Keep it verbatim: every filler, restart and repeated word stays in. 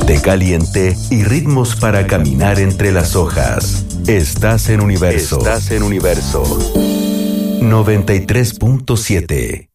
Té caliente y ritmos para caminar entre las hojas. Estás en Universo. Estás en Universo. noventa y tres punto siete.